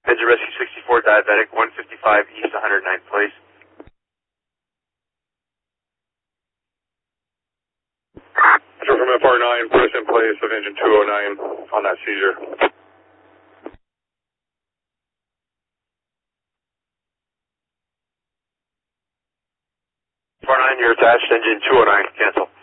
Engine Rescue 64 diabetic, 155 East 109th place. So from FR9, put us in place of engine 209 on that seizure. FR9, you're attached, engine 209, cancel.